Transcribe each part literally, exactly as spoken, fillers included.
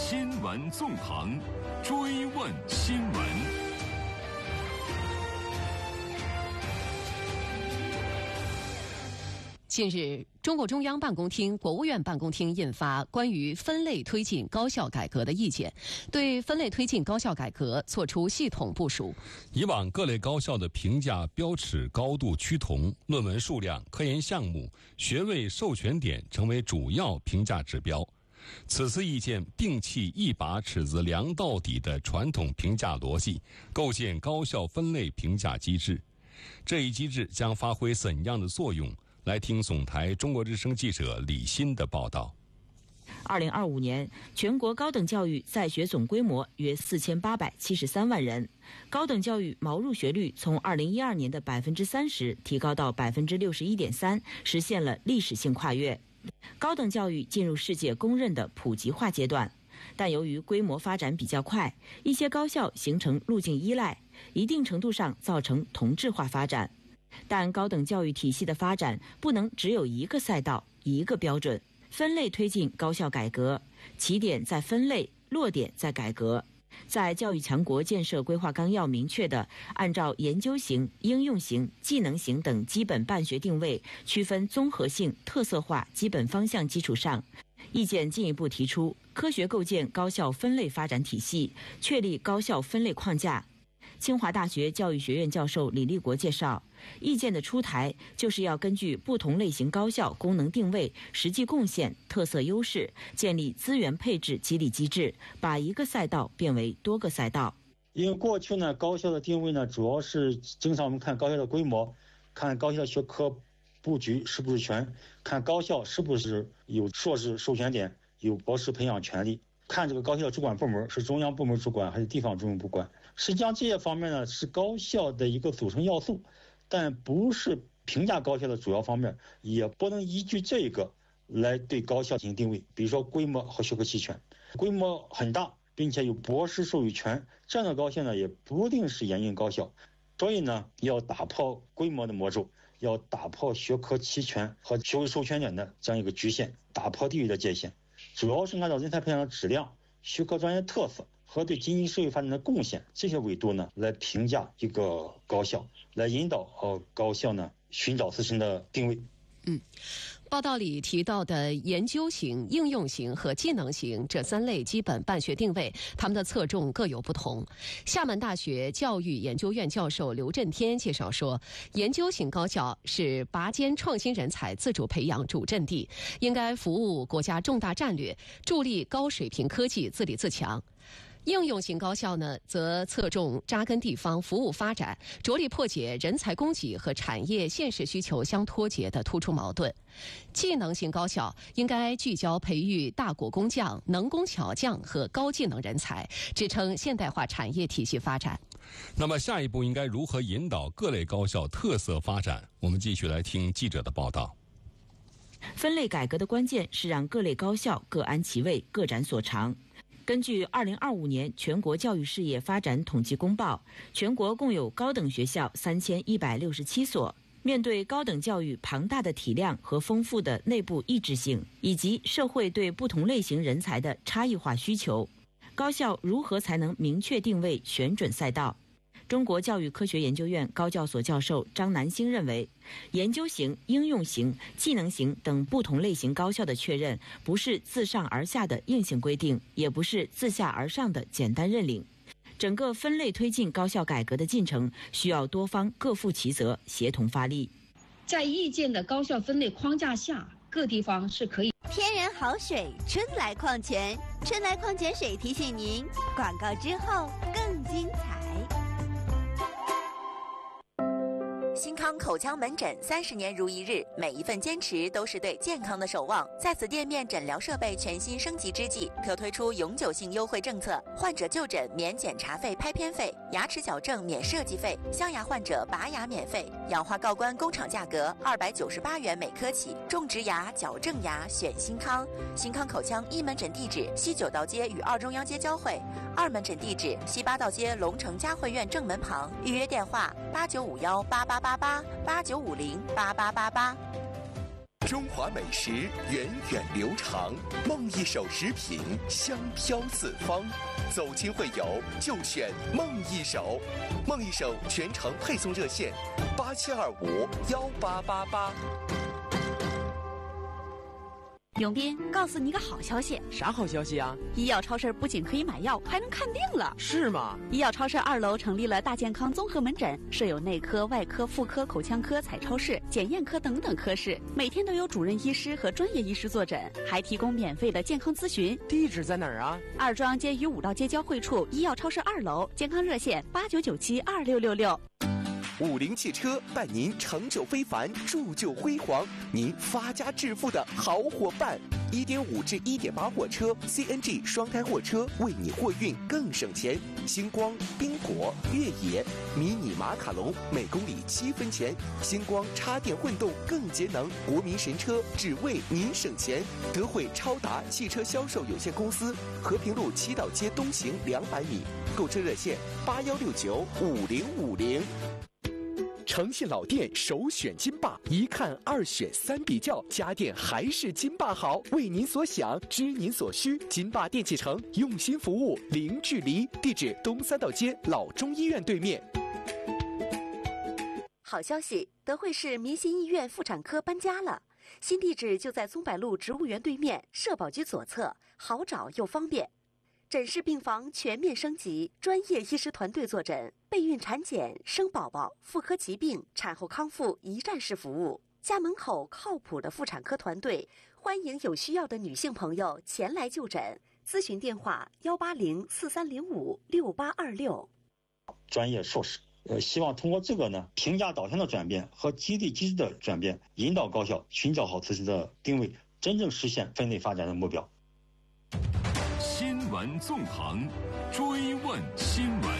新闻纵横，追问新闻。 近日，中共中央办公厅、国务院办公厅印发关于分类推进高校改革的意见，对分类推进高校改革作出系统部署。 以往各类高校的评价标尺高度趋同，论文数量、科研项目、学位授权点成为主要评价指标。此次意见摒弃一把尺子量到底的传统评价逻辑，构建高校分类评价机制。这一机制将发挥怎样的作用？来听总台中国之声记者李欣的报道。 二零二五年，全国高等教育在学总规模约四千八百七十三万人，高等教育毛入学率从二零一二年的百分之三十提高到百分之六十一点三，实现了历史性跨越。高等教育进入世界公认的普及化阶段，但由于规模发展比较快，一些高校形成路径依赖，一定程度上造成同质化发展。但高等教育体系的发展不能只有一个赛道、一个标准，分类推进高校改革，起点在分类，落点在改革。在教育强国建设规划纲要明确的按照研究型、应用型、技能型等基本办学定位区分综合性、特色化基本方向基础上，意见进一步提出科学构建高校分类发展体系，确立高校分类框架。清华大学教育学院教授李立国介绍，意见的出台就是要根据不同类型高校功能定位、实际贡献、特色优势，建立资源配置激励机制，把一个赛道变为多个赛道。 因为过去呢，高校的定位呢，主要是经常我们看高校的规模，看高校的学科布局是不是全，看高校是不是有硕士授权点，有博士培养权利，看这个高校的主管部门是中央部门主管还是地方主管部管。实际上这些方面呢是高校的一个组成要素，但不是评价高校的主要方面，也不能依据这个来对高校进行定位。比如说规模和学科齐全，规模很大并且有博士授予权，这样的高校呢也不一定是严硬高校。所以呢，要打破规模的魔咒，要打破学科齐全和学位授权点的这样一个局限，打破地域的界限，主要是按照人才培养的质量、学科专业特色和对经济社会发展的贡献这些维度呢，来评价一个高校，来引导呃高校呢寻找自身的定位。 嗯，报道里提到的研究型、应用型和技能型这三类基本办学定位，他们的侧重各有不同。厦门大学教育研究院教授刘振天介绍说，研究型高校是拔尖创新人才自主培养主阵地，应该服务国家重大战略，助力高水平科技自立自强。应用型高校呢，则侧重扎根地方服务发展，着力破解人才供给和产业现实需求相脱节的突出矛盾。技能型高校应该聚焦培育大国工匠、能工巧匠和高技能人才，支撑现代化产业体系发展。 那么下一步应该如何引导各类高校特色发展？我们继续来听记者的报道。 分类改革的关键是让各类高校各安其位，各展所长。根据二零二五年全国教育事业发展统计公报，全国共有高等学校三千一百六十七所。面对高等教育庞大的体量和丰富的内部异质性，以及社会对不同类型人才的差异化需求，高校如何才能明确定位、选准赛道？中国教育科学研究院高教所教授张南星认为，研究型、应用型、技能型等不同类型高校的确认，不是自上而下的硬性规定，也不是自下而上的简单认领。整个分类推进高校改革的进程，需要多方各负其责，协同发力。 在意见的高校分类框架下，各地方是可以。 天然好水，春来矿泉，春来矿泉水提醒您，广告之后更精彩。新康口腔门诊三十年如一日，每一份坚持都是对健康的守望。在此店面诊疗设备全新升级之际，可推出永久性优惠政策：患者就诊免检查费、拍片费；牙齿矫正免设计费；镶牙患者拔牙免费；氧化锆关工厂价格二百九十八元每颗起。种植牙、矫正牙选新康。新康口腔一门诊地址：西九道街与二中央街交汇；二门诊地址：西八道街龙城嘉汇苑正门旁。预约电话：八九五幺八八八八八九五零八八八八。 中华美食源远流长，梦一手食品香飘四方。走亲会友就选梦一手，梦一手全程配送热线八七二五幺八八八。 永斌，告诉你个好消息。 啥好消息啊？ 医药超市不仅可以买药，还能看病了。 是吗？ 医药超市二楼成立了大健康综合门诊，设有内科、外科、妇科、口腔科、彩超室、检验科等等科室，每天都有主任医师和专业医师坐诊，还提供免费的健康咨询。 地址在哪儿啊？ 二庄街与五道街交汇处，医药超市二楼，健康热线八九九七二六六六。 五菱汽车伴您成就非凡，铸就辉煌，您发家致富的好伙伴。一点五至一点八货车 C N G 双胎货车，为你货运更省钱。星光、冰果、越野、迷你马卡龙每公里七分钱。星光插电混动更节能，国民神车只为您省钱。德惠超达汽车销售有限公司，和平路七道街东行两百米。购车热线八幺六九五零五零。诚信老店首选金霸，一看二选三比较，家电还是金霸好。为您所想，知您所需，金霸电器城用心服务，零距离。地址东三道街老中医院对面。 好消息，德惠市民心医院妇产科搬家了，新地址就在松柏路植物园对面，社保局左侧，好找又方便。诊室病房全面升级，专业医师团队坐诊，备孕产检、生宝宝、妇科疾病、产后康复一站式服务。家门口靠谱的妇产科团队，欢迎有需要的女性朋友前来就诊。咨询电话幺八零四三零五六八二六。 专业硕士，呃，希望通过这个呢，评价导向的转变和激励机制的转变，引导高校寻找好自己的定位，真正实现分类发展的目标。 新闻纵横，追问新闻。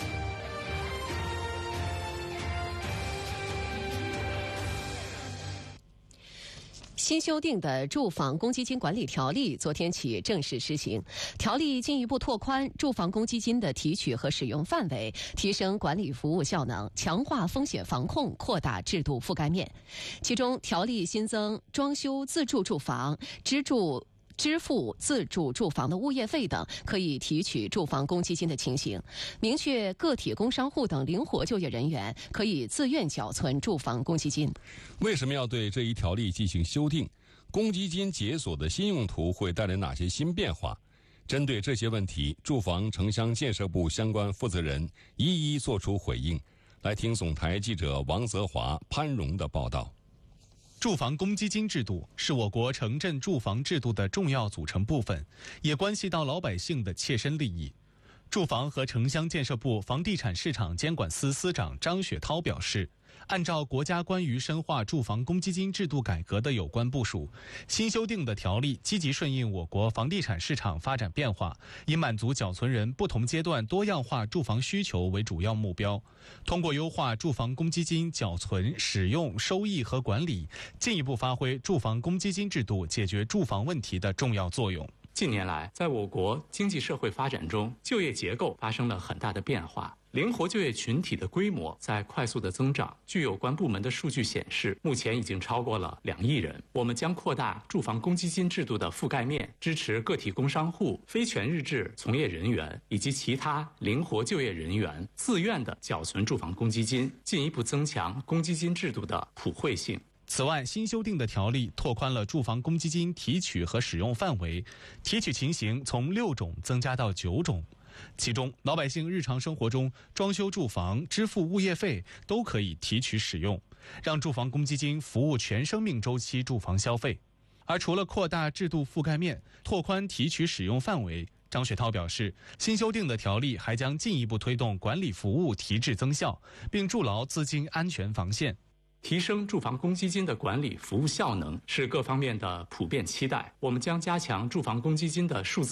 新修订的住房公积金管理条例昨天起正式施行，条例进一步拓宽住房公积金的提取和使用范围，提升管理服务效能，强化风险防控，扩大制度覆盖面。其中，条例新增装修自住住房、支住支付自住住房的物业费等可以提取住房公积金的情形，明确个体工商户等灵活就业人员可以自愿缴存住房公积金。 为什么要对这一条例进行修订？公积金解锁的新用途会带来哪些新变化？针对这些问题，住房城乡建设部相关负责人一一作出回应。来听总台记者王泽华、潘荣的报道。 住房公积金制度是我国城镇住房制度的重要组成部分，也关系到老百姓的切身利益。住房和城乡建设部房地产市场监管司司长张雪涛表示，按照国家关于深化住房公积金制度改革的有关部署，新修订的条例积极顺应我国房地产市场发展变化，以满足缴存人不同阶段多样化住房需求为主要目标，通过优化住房公积金缴存、使用、收益和管理，进一步发挥住房公积金制度解决住房问题的重要作用。 近年来，在我国经济社会发展中，就业结构发生了很大的变化，灵活就业群体的规模在快速的增长。据有关部门的数据显示，目前已经超过了两亿人。我们将扩大住房公积金制度的覆盖面，支持个体工商户、非全日制从业人员以及其他灵活就业人员自愿的缴存住房公积金，进一步增强公积金制度的普惠性。 此外，新修订的条例拓宽了住房公积金提取和使用范围，提取情形从六种增加到九种。其中，老百姓日常生活中装修住房、支付物业费都可以提取使用，让住房公积金服务全生命周期住房消费。而除了扩大制度覆盖面、拓宽提取使用范围，张雪涛表示，新修订的条例还将进一步推动管理服务提质增效，并筑牢资金安全防线。 提升住房公积金的管理服务效能是各方面的普遍期待。我们将加强住房公积金的数字